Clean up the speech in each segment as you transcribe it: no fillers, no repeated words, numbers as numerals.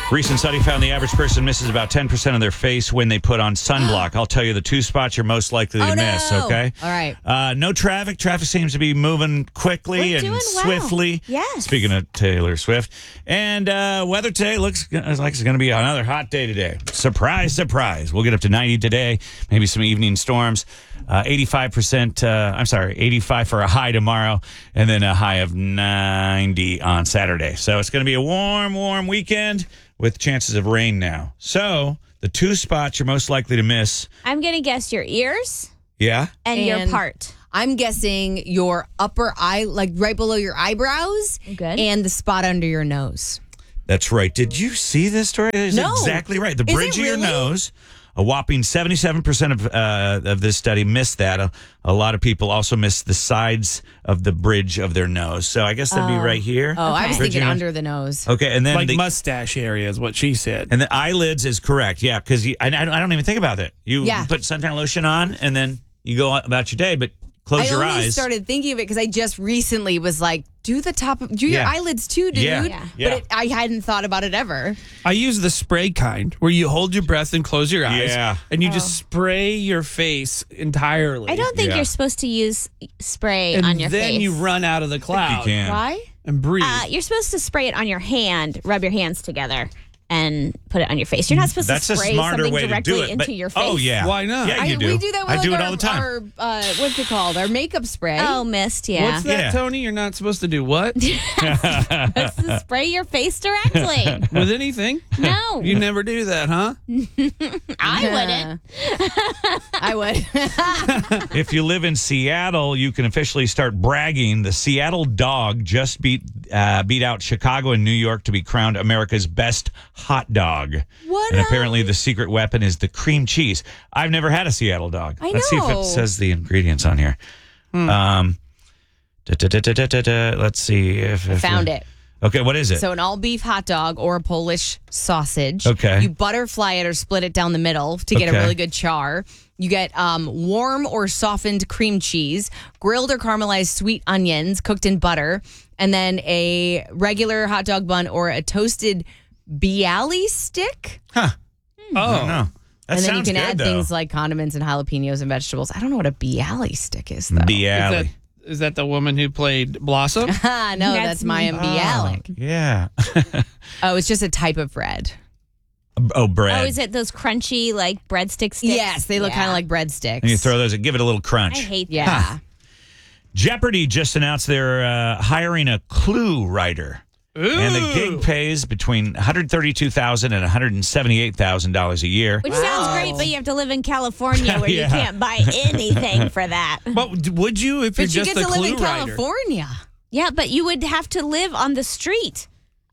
Recent study found the average person misses about 10% of their face when they put on sunblock. I'll tell you the two spots you're most likely to miss, okay? All right. No traffic. Traffic seems to be moving quickly We're and doing well. swiftly. Yes. Speaking of Taylor Swift. And weather today looks like it's going to be another hot day today. Surprise, surprise. We'll get up to 90 today, maybe some evening storms. 85 for a high tomorrow, and then a high of 90 on Saturday. So it's going to be a warm weekend with chances of rain now. So the two spots you're most likely to miss. I'm going to guess your ears Yeah? and your part. I'm guessing your upper eye, like right below your eyebrows. Good. And the spot under your nose. That's right. Did you see this story? It's No. exactly right. The Is bridge it of your really? nose. A whopping 77% of this study missed that. A lot of people also missed the sides of the bridge of their nose. So I guess that'd be right here. Oh, I was Bridge of thinking your under the nose. Okay, and then Like the mustache area is what she said. and the eyelids is correct. Yeah, because I don't even think about that. You put suntan lotion on and then you go about your day, but close your I only eyes. started thinking of it because I just recently was like, do your Yeah. eyelids too, dude. Yeah. But I hadn't thought about it ever. I use the spray kind where you hold your breath and close your eyes. Yeah. And you just spray your face entirely. I don't think Yeah. you're supposed to use spray and on your then face. you run out of the you cloud can. Why? and breathe. You're supposed to spray it on your hand, rub your hands together, and put it on your face. You're not supposed That's to a spray smarter something way to directly do it. into But, your face. oh, yeah. Why not? Yeah, you do. We do that with I do like it all the time. Our, what's it called? Our makeup spray. Oh, mist, yeah. What's that, Yeah. Tony? You're not supposed to do what? Supposed to spray your face directly. With anything? No, You never do that, huh? I wouldn't. I would. If you live in Seattle, you can officially start bragging. The Seattle Dog just beat out Chicago and New York to be crowned America's best hot dog. What And up? apparently the secret weapon is the cream cheese. I've never had a Seattle Dog. I Let's see if know. it says the ingredients on here. Let's see if Found it. Okay, what is it? So an all beef hot dog or a Polish sausage. Okay. You butterfly it or split it down the middle to get Okay. a really good char. You get warm or softened cream cheese, grilled or caramelized sweet onions cooked in butter, and then a regular hot dog bun or a toasted bialy stick. I don't Oh. know. That And then you sounds can good, add though. things like condiments and jalapenos and vegetables. I don't know what a bialy stick is, though. Bialy. Is that the woman who played Blossom? Ah, no, That's that's Maya Bialik. Yeah. Oh, it's just a type of bread. Oh, bread. Oh, is it those crunchy, like, breadstick sticks? Yes, they look Yeah. kind of like breadsticks. And you throw those and give it a little crunch. I hate that. Yeah. Jeopardy just announced they're hiring a clue writer. And the gig pays between $132,000 and $178,000 a year. Which sounds great, but you have to live in California where Yeah. you can't buy anything for that. But would you if you're But you just get a to live clue in writer? California. Yeah, but you would have to live on the street.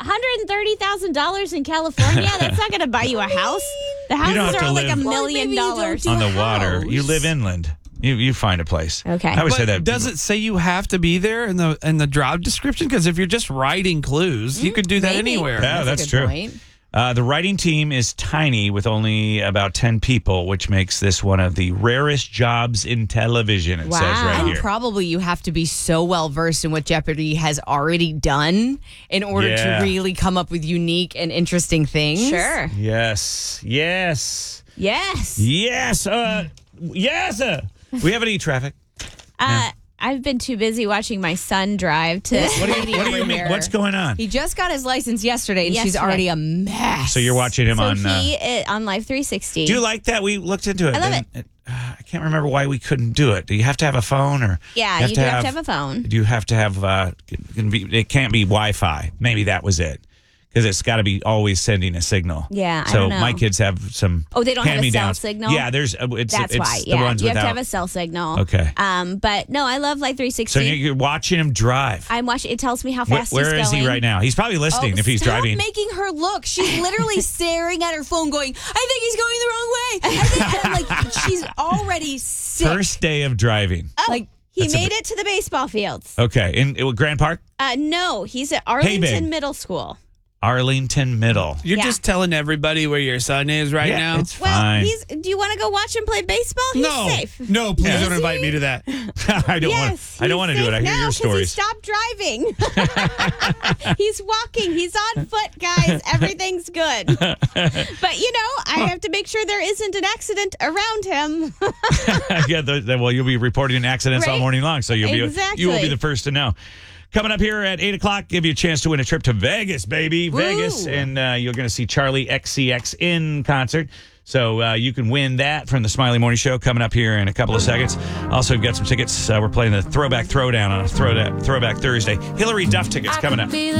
$130,000 in California? That's not going to buy you a house. The You don't houses have to are like live- $1 Well, million. maybe you don't do On a the water. house. You live inland. You find a place. Okay. I always say But that. does it say you have to be there in the job description? Because if you're just writing clues, you could do that Maybe. anywhere. Yeah, a that's good true. point. The writing team is tiny with only about 10 people, which makes this one of the rarest jobs in television, it says right And here. probably you have to be so well versed in what Jeopardy has already done in order Yeah. to really come up with unique and interesting things. Sure. Yes. Yes. Yes. Yes. Yes. We have any traffic? I've been too busy watching my son drive to. What do you mean? What's going on? He just got his license yesterday, and she's Yesterday. already a mess. So you're watching him So on. he on Live 360. Do you like that? We looked into it. I love and I can't remember why we couldn't do it. Do you have to have a phone or? Yeah, you do have to have a phone. Do you have to have? It can't be Wi-Fi. Maybe that was it. Because it's got to be always sending a signal. Yeah, I So don't know. my kids have some. Oh, they don't have a cell hand-me-downs. signal? Yeah, there's. It's That's why. the Yeah, ones you have without. to have a cell signal. Okay. But no, I love Live 360. So you're watching him drive. I'm watching. It tells me how Where- fast where he's is going. he right now? He's probably listening if he's Stop driving. making her look. She's literally staring at her phone going, I think he's going the wrong way. And I'm like, she's already sick. First day of driving. Like, He That's a made it to the baseball fields. Okay, in Grand Park. No, he's at Hey, Arlington babe. Middle School. Arlington Middle. You're Yeah. just telling everybody where your son is right now. It's Well, fine. do you want to go watch him play baseball? He's no, safe. no, please Yeah. don't invite me to that. I don't want. Yes, I don't want to do it. I hear your He stories. stopped driving. He's walking. He's on foot, guys. Everything's good. But I have to make sure there isn't an accident around him. Well, you'll be reporting accidents all Right. morning long, so you will be Exactly. the first to know. Coming up here at 8 o'clock, give you a chance to win a trip to Vegas, baby. Vegas. And you're going to see Charlie XCX in concert. So you can win that from the Smiley Morning Show coming up here in a couple of seconds. Also, we've got some tickets. We're playing the Throwback Throwdown on a Throwback Thursday. Hillary Duff tickets coming up.